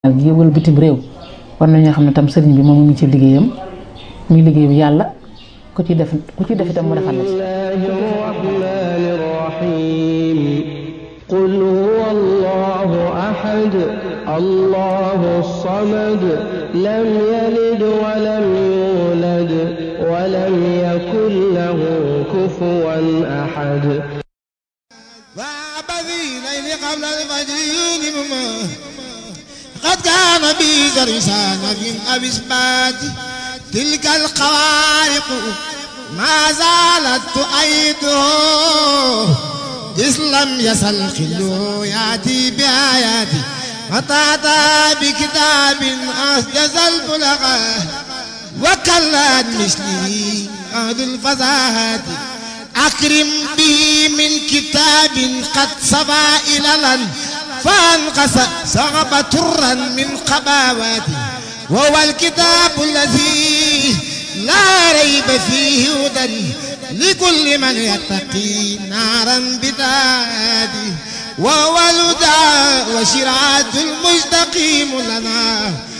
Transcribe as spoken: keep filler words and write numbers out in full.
ak yi wal bitim réew war nañoo xam ne tam sëriñ bi moom mu ngi ci liggéeyam muy liggéeyu yàlla ku ci def ku ci def itam mu defal la ci. rahmaanir rahiim qul huwa allahu ahad allahu samad lam yalid wa lam yulad wa lam yakul lahu kufuwan ahad. قبل الفجر قد كان بي زرسان من أبسبات تلك الخوارق ما زالت تؤيده إذ لم يزل خلو يأتي بآياتي فتأتى بكتاب أحجز البلغة وكلت مثلي أهد الفزاهات أكرم به من كتاب قد صفى إللا فانقص صغب ترا من قباواتي وهو الكتاب الذي لا ريب فيه هدى لكل من يتقي نارا بدادي وهو الهدى وشرعة المستقيم لنا